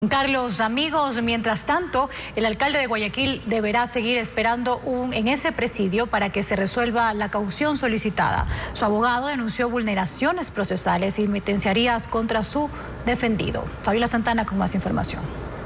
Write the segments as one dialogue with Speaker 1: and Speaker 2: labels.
Speaker 1: Carlos, amigos, mientras tanto, el alcalde de Guayaquil deberá seguir esperando en ese presidio para que se resuelva la caución solicitada. Su abogado denunció vulneraciones procesales y penitenciarias contra su defendido. Fabiola Santana con más información.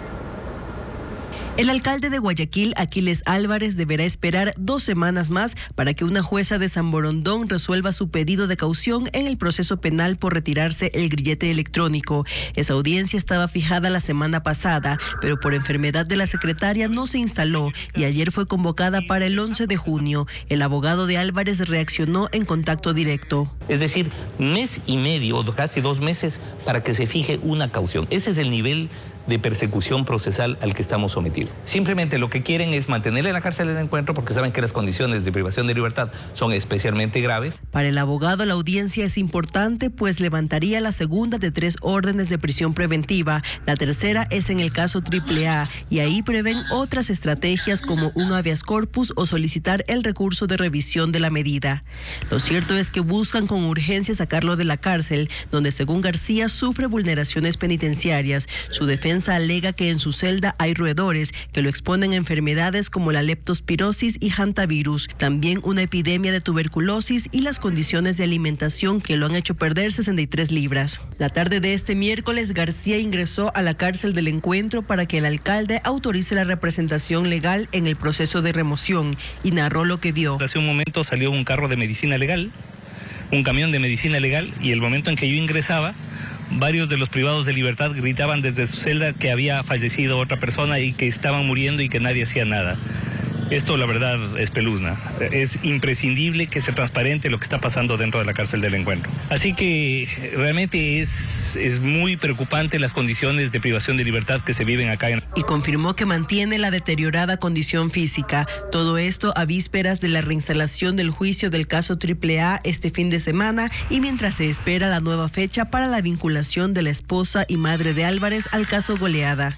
Speaker 2: El alcalde de Guayaquil, Aquiles Álvarez, deberá esperar 2 semanas más para que una jueza de San Borondón resuelva su pedido de caución en el proceso penal por retirarse el grillete electrónico. Esa audiencia estaba fijada la semana pasada, pero por enfermedad de la secretaria no se instaló y ayer fue convocada para el 11 de junio. El abogado de Álvarez reaccionó en contacto directo.
Speaker 3: Es decir, 1 mes y medio o casi 2 meses para que se fije una caución. Ese es el nivel de persecución procesal al que estamos sometidos. Simplemente lo que quieren es mantenerle en la cárcel de encuentro porque saben que las condiciones de privación de libertad son especialmente graves.
Speaker 2: Para el abogado, la audiencia es importante, pues levantaría la segunda de 3 órdenes de prisión preventiva. La tercera es en el caso AAA y ahí prevén otras estrategias como un habeas corpus o solicitar el recurso de revisión de la medida. Lo cierto es que buscan con urgencia sacarlo de la cárcel, donde según García sufre vulneraciones penitenciarias. Su defensa alega que en su celda hay roedores que lo exponen a enfermedades como la leptospirosis y hantavirus, también una epidemia de tuberculosis y las condiciones de alimentación que lo han hecho perder 63 libras. La tarde de este miércoles, García ingresó a la cárcel del encuentro para que el alcalde autorice la representación legal en el proceso de remoción y narró lo que vio.
Speaker 3: Hace un momento salió un carro de medicina legal, un camión de medicina legal, y el momento en que yo ingresaba, varios de los privados de libertad gritaban desde su celda que había fallecido otra persona y que estaban muriendo y que nadie hacía nada. Esto, la verdad, espeluzna. Es imprescindible que se transparente lo que está pasando dentro de la cárcel del encuentro. Así que realmente es muy preocupante las condiciones de privación de libertad que se viven acá.
Speaker 2: Y confirmó que mantiene la deteriorada condición física. Todo esto a vísperas de la reinstalación del juicio del caso AAA este fin de semana y mientras se espera la nueva fecha para la vinculación de la esposa y madre de Álvarez al caso Goleada.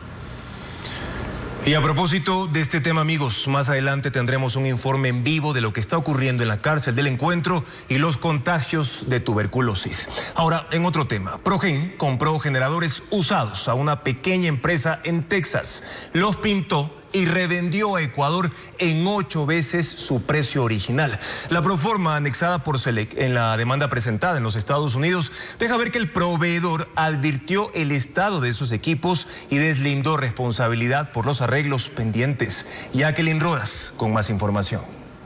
Speaker 4: Y a propósito de este tema, amigos, más adelante tendremos un informe en vivo de lo que está ocurriendo en la cárcel del encuentro y los contagios de tuberculosis. Ahora, en otro tema, Progen compró generadores usados a una pequeña empresa en Texas, los pintó y revendió a Ecuador en 8 veces su precio original. La proforma anexada por Selec en la demanda presentada en los Estados Unidos deja ver que el proveedor advirtió el estado de sus equipos y deslindó responsabilidad por los arreglos pendientes. Jacqueline Rodas con más información.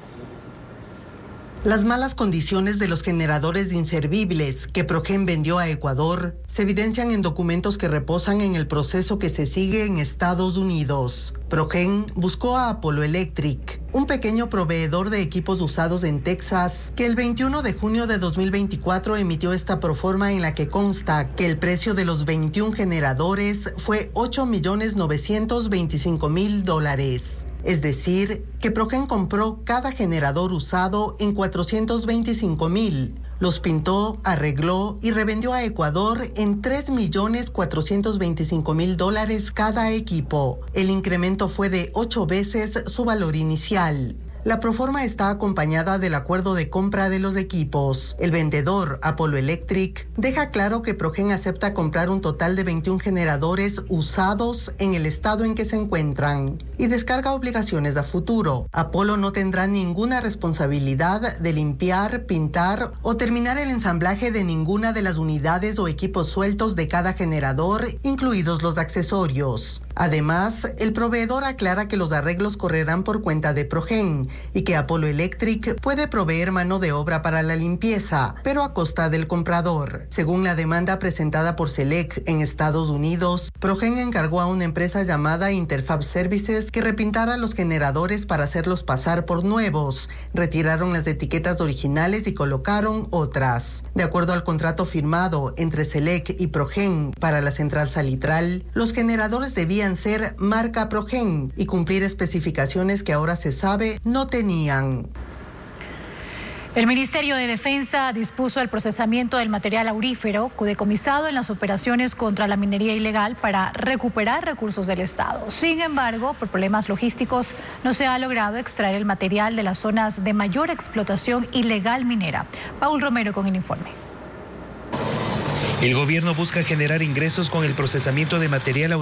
Speaker 5: Las malas condiciones de los generadores inservibles que Progen vendió a Ecuador se evidencian en documentos que reposan en el proceso que se sigue en Estados Unidos. Progen buscó a Apollo Electric, un pequeño proveedor de equipos usados en Texas, que el 21 de junio de 2024 emitió esta proforma en la que consta que el precio de los 21 generadores fue $8.925.000. Es decir, que Progen compró cada generador usado en $425,000. Los pintó, arregló y revendió a Ecuador en $3.425.000 cada equipo. El incremento fue de 8 veces su valor inicial. La proforma está acompañada del acuerdo de compra de los equipos. El vendedor, Apollo Electric, deja claro que Progen acepta comprar un total de 21 generadores usados en el estado en que se encuentran y descarga obligaciones a futuro. Apollo no tendrá ninguna responsabilidad de limpiar, pintar o terminar el ensamblaje de ninguna de las unidades o equipos sueltos de cada generador, incluidos los accesorios. Además, el proveedor aclara que los arreglos correrán por cuenta de Progen y que Apollo Electric puede proveer mano de obra para la limpieza, pero a costa del comprador. Según la demanda presentada por Selec en Estados Unidos, Progen encargó a una empresa llamada Interfab Services que repintara los generadores para hacerlos pasar por nuevos. Retiraron las etiquetas originales y colocaron otras. De acuerdo al contrato firmado entre Selec y Progen para la central salitral, los generadores debían ser marca Progen y cumplir especificaciones que ahora se sabe no tenían.
Speaker 1: El Ministerio de Defensa dispuso el procesamiento del material aurífero decomisado en las operaciones contra la minería ilegal para recuperar recursos del Estado. Sin embargo, por problemas logísticos, no se ha logrado extraer el material de las zonas de mayor explotación ilegal minera. Paul Romero con el informe.
Speaker 6: El gobierno busca generar ingresos con el procesamiento de material